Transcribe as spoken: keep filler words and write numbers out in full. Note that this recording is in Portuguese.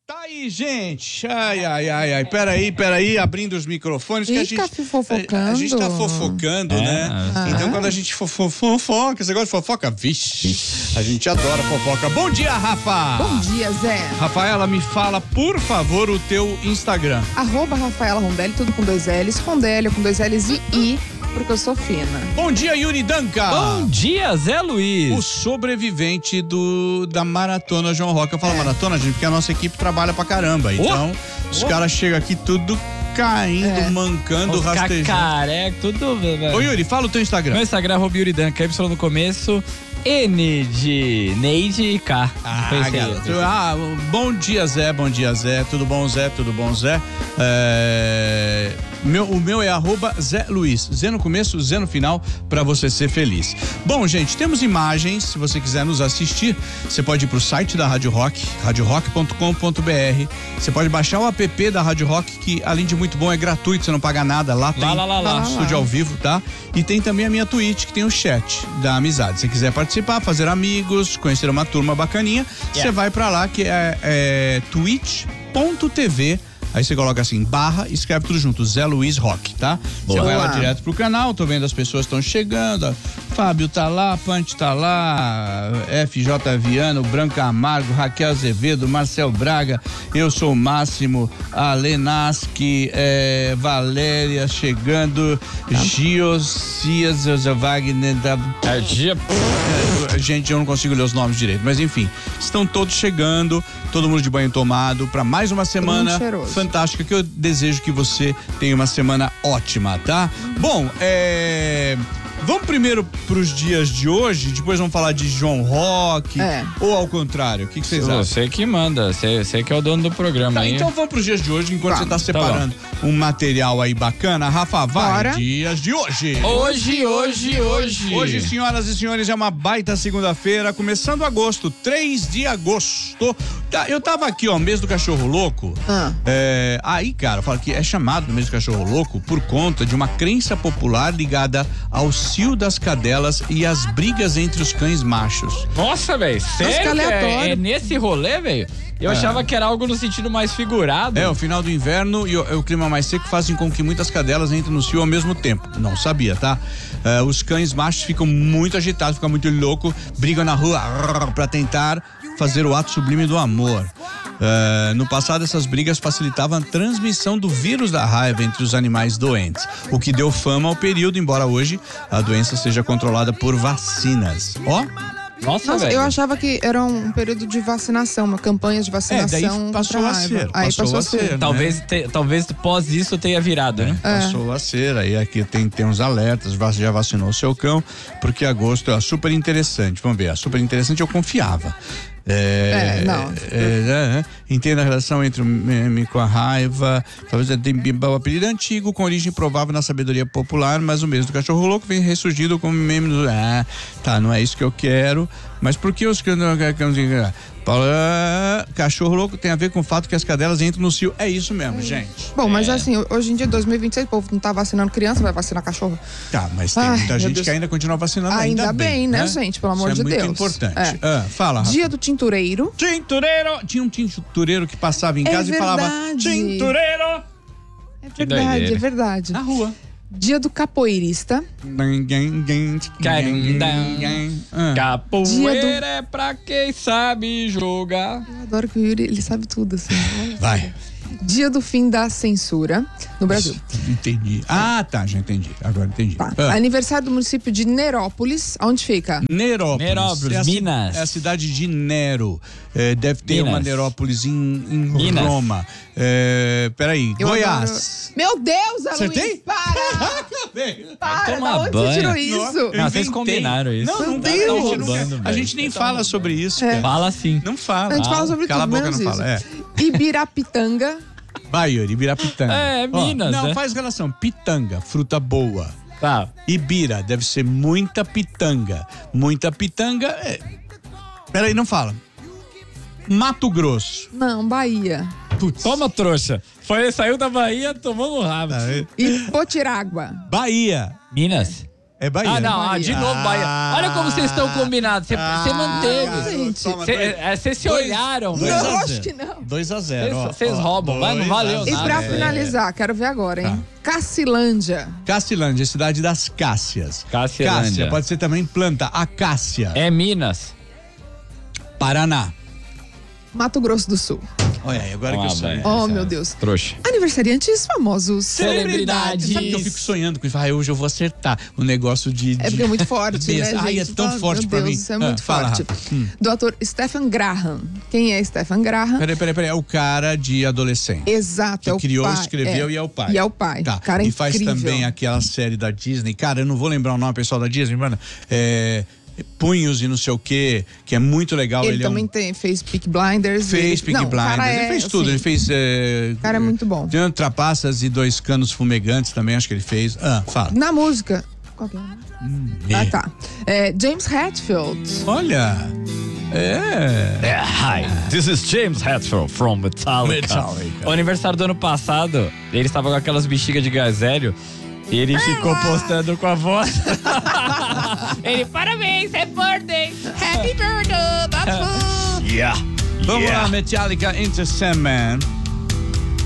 Tá aí, gente. Ai, ai, ai, ai. Peraí, peraí, abrindo os microfones. Ih, que a gente tá fofocando. A, a gente tá fofocando, É, né? ah. Então, quando a gente fofo, fofoca, você gosta de fofoca? Vixe, Vixe, a gente adora fofoca. Bom dia, Rafa! Bom dia, Zé. Rafaela, me fala, por favor, o teu Instagram. Arroba Rafaela Rondelli, tudo com dois L's. Rondelli com dois L's e I, porque eu sou fina. Bom dia, Yuri Danca! Bom dia, Zé Luiz! O sobrevivente do, da Maratona João Roca. Eu falo é. maratona, gente, porque a nossa equipe trabalha pra caramba. Então, oh. os oh. caras chegam aqui tudo caindo, é. mancando, os rastejando. Cacareco, tudo... Ô, Yuri, fala o teu Instagram. Meu Instagram é arroba Yuri Danca, Y no começo... N de Neide e K. Ah, ah, bom dia, Zé, bom dia, Zé. Tudo bom, Zé? Tudo bom, Zé? É... Meu, o meu é arroba Zé Luiz. Zé no começo, Zé no final, pra você ser feliz. Bom, gente, temos imagens. Se você quiser nos assistir, você pode ir pro site da Rádio Rock, rádio rock ponto com ponto b r. Você pode baixar o app da Rádio Rock, que além de muito bom, é gratuito, você não paga nada. Lá tem lá, lá, lá, lá. estúdio ao vivo, tá? E tem também a minha Twitch, que tem o chat da amizade. Se você quiser participar, fazer amigos, conhecer uma turma bacaninha, você yeah. vai pra lá, que é, é twitch ponto t v. Aí você coloca assim, barra, escreve tudo junto, Zé Luiz Rock, tá? Você vai lá direto pro canal, tô vendo as pessoas estão chegando, Fábio tá lá, Pante tá lá, F J Viano, Branca Amargo, Raquel Azevedo, Marcel Braga, eu sou o Máximo, Alenaski, é, Valéria chegando, tá. Giosias, Wagner, da... É, Gia... é, gente, eu não consigo ler os nomes direito, mas enfim, estão todos chegando, todo mundo de banho tomado, pra mais uma semana fantástica, que eu desejo que você tenha uma semana ótima, tá? Bom, é... vamos primeiro pros dias de hoje, depois vamos falar de João Rock, é. ou ao contrário, o que, que vocês você acham? Você que manda, você, você que é o dono do programa tá, aí. Então vamos pros dias de hoje, enquanto tá. você tá separando tá um material aí bacana. Rafa, vai, Bora. dias de hoje. Hoje, hoje, hoje. Hoje, senhoras e senhores, é uma baita segunda-feira, começando agosto, três de agosto. Eu tava aqui, ó, mês do cachorro louco. Ah. É, aí, cara, fala que é chamado mês do cachorro louco por conta de uma crença popular ligada ao cio das cadelas e as brigas entre os cães machos. Nossa, velho, sério? É, é nesse rolê, velho? Eu é. achava que era algo no sentido mais figurado. É, o final do inverno e o, o clima mais seco fazem com que muitas cadelas entrem no cio ao mesmo tempo. Não sabia, tá? É, os cães machos ficam muito agitados, ficam muito loucos, brigam na rua pra tentar fazer o ato sublime do amor. Uh, no passado, essas brigas facilitavam a transmissão do vírus da raiva entre os animais doentes, o que deu fama ao período, embora hoje a doença seja controlada por vacinas. Ó. Nossa, Nossa eu achava que era um período de vacinação, uma campanha de vacinação. É, daí passou a ser. Aí passou, passou a ser. ser né? Talvez, te, talvez pós isso tenha virado, né? É, passou a ser. Aí aqui tem, tem uns alertas, já vacinou o seu cão, porque agosto é super interessante. Vamos ver, a super interessante eu confiava. É, é, não. É, é, entenda a relação entre o meme com a raiva. Talvez tenha o apelido antigo com origem provável na sabedoria popular, mas o mês do cachorro louco vem ressurgido como meme do. Ah, tá, não é isso que eu quero. Mas por que os cachorro louco tem a ver com o fato que as cadelas entram no cio? É isso mesmo, gente. Bom, mas é. assim, hoje em dia, dois mil e vinte e seis, o povo não tá vacinando criança, vai vacinar cachorro. Tá, mas tem Ai, muita gente Deus. que ainda continua vacinando ainda, ainda bem, bem, né, né, gente? Pelo amor Isso de é Deus. muito importante. É. Ah, fala, Rafa. Dia do tintureiro. Tintureiro! Tinha um tintureiro que passava em é casa verdade. e falava tintureiro! É verdade, é verdade. Na rua. Dia do capoeirista. Capoeira do... é pra quem sabe jogar. Eu adoro que o Yuri, ele sabe tudo, assim. Vai. Dia do fim da censura no Brasil. Entendi. Ah, tá, já entendi. Agora entendi. Tá. Ah. Aniversário do município de Nerópolis. Onde fica? Nerópolis. Nerópolis, é a, Minas. É a cidade de Nero. É, deve ter Minas. uma Nerópolis em, em Roma. É, peraí, Eu Goiás. Adoro... Meu Deus, Aloysio, Acertei? para! Para, Toma da onde banho. você tirou isso? Não, vocês combinaram isso. Não, não, Meu dá, Deus. a gente, roubando, nunca, a gente nem tá fala roubando. sobre isso. É. Cara. Fala sim. Não fala. A gente fala sobre Cala tudo, a boca, menos não isso. fala. É. Ibirapitanga. Vai, Yuri, Ibirapitanga. É, Minas, Ó, Não, né? faz relação. Pitanga, fruta boa. Tá. Ibira, deve ser muita pitanga. Muita pitanga é... Peraí, não fala. Mato Grosso. Não, Bahia. Putz. Toma, trouxa. Foi, saiu da Bahia tomando rabo. Ah, é. E Potirágua. Bahia. Minas. É Bahia. Ah, não, ah, de novo Bahia. Olha como vocês estão combinados. Você Ah, manteve. gente. Vocês se olharam. dois Não, a acho zero. que não. dois a zero. Vocês roubam, mas não valeu E nada. pra é. finalizar, quero ver agora, hein? Cacilândia. Cacilândia, cidade das Cássias. Cacilândia. Cássia, pode ser também planta, acácia. É Minas. Paraná. Mato Grosso do Sul. Olha aí, agora Ah, que eu sonho. velho. Oh, meu Deus. Trouxa. Aniversariantes famosos. Celebridades. Sabe que eu fico sonhando com isso? Ah, hoje eu vou acertar o negócio de... de... É porque é muito forte, né, Ai, gente? é tão Oh, forte meu pra Deus, mim. Isso é Ah, muito fala, forte. Rafa. Hum. Do ator Stephen Graham. Quem é Stephen Graham? Peraí, peraí, peraí. É o cara de adolescente. Exato, Que é o criou, pai. escreveu é. e é o pai. E é o pai. Tá. Cara e faz incrível. também aquela série da Disney. Cara, eu não vou lembrar o nome pessoal da Disney, mano. É... Punhos e não sei o que, que é muito legal. Ele, Ele também é um... tem, fez Peaky Blinders. Fez ele... Peaky não, o cara Blinders, é, ele fez tudo, assim, ele fez... É... O cara é muito bom. Tem Trapaças e Dois Canos Fumegantes também, acho que ele fez. Ah, fala. Na música... Qual que é? Hum, Ah, é. tá. É, James Hetfield. Olha... É... É, hi, this is James Hetfield from Metallica. Metallica. O aniversário do ano passado, ele estava com aquelas bexigas de gás hélio e ele ficou postando com a voz. Ele, parabéns, happy birthday. Happy birthday, that's fun. Yeah. Vamos yeah. lá, Metallica Into Sandman.